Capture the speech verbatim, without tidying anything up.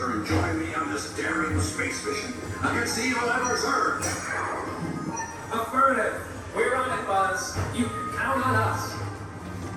Arthur and join me on this daring space mission against the evil Emperor's Earth. Affirmative.